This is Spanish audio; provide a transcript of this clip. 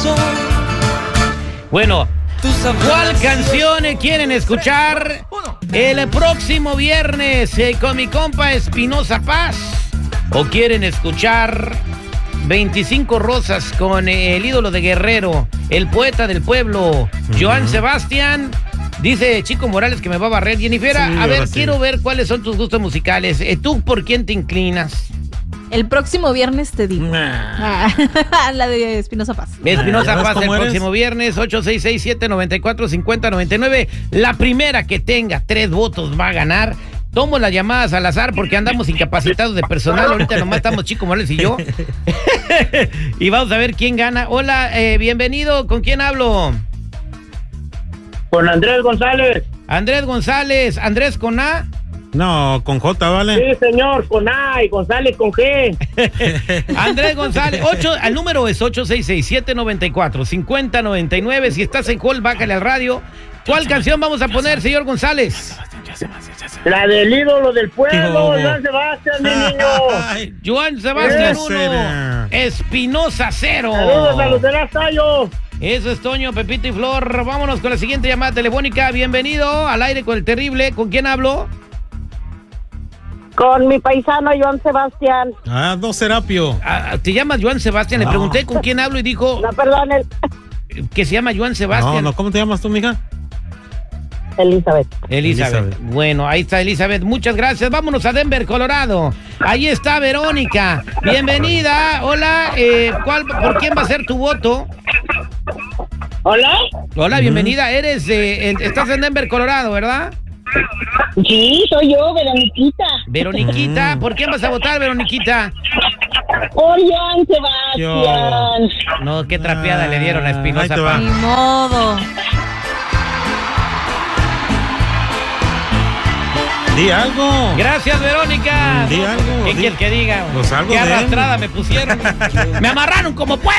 Bueno, ¿cuál canción quieren escuchar el próximo viernes con mi compa Espinosa Paz? ¿O quieren escuchar 25 Rosas con el ídolo de Guerrero, el poeta del pueblo, Joan Sebastián? Dice Chico Morales que me va a barrer. Jennifer, Sí, a ver, sí. quiero ver cuáles son tus gustos musicales. ¿Tú por quién te inclinas? El próximo viernes te digo. Nah. La de Espinosa Paz. Espinosa ¿Ya ves Paz el cómo eres? próximo viernes, 866-794-5099. La primera que tenga 3 votos va a ganar. Tomo las llamadas al azar porque andamos incapacitados de personal. Ahorita nomás estamos Chico Morales y yo. Y vamos a ver quién gana. Hola, bienvenido. ¿Con quién hablo? Con Andrés González. Andrés González. ¿Andrés con A? No, con J, ¿vale? Sí, señor, con A y González con G. Andrés González. El número es 866-794-5099. Si estás en call, bájale al radio. ¿Cuál canción vamos a poner, señor González? La del ídolo del pueblo, Hijo. Joan Sebastián, mi niño. Ay, Joan Sebastián ¿en 1, serio? Espinosa 0. Saludos a los de la Tallo. Eso es Toño, Pepito y Flor. Vámonos con la siguiente llamada telefónica. Bienvenido al aire con el terrible. ¿Con quién hablo? Con mi paisano Joan Sebastián. Ah, dos Serapio. ¿Te llamas Joan Sebastián? Le No. pregunté con quién hablo y dijo No, perdón, que se llama Joan Sebastián. No, ¿cómo te llamas tú, mija? Elizabeth. Elizabeth. Bueno, ahí está Elizabeth. Muchas gracias. Vámonos a Denver, Colorado. Ahí está Verónica. Bienvenida. Hola. ¿Por quién va a ser tu voto? Hola. Hola, bienvenida. Estás en Denver, Colorado, ¿verdad? Sí, soy yo, Veroniquita. Veroniquita. ¿Por quién vas a votar, Veroniquita? Por Joan Sebastián. No, qué trapeada le dieron a Ahí Espinosa te va. Paz. Ni modo. Di algo. Gracias, Verónica. Di algo. ¿Qué quieres que diga? Pues algo Qué de él. arrastrada me pusieron. Me amarraron como puerco.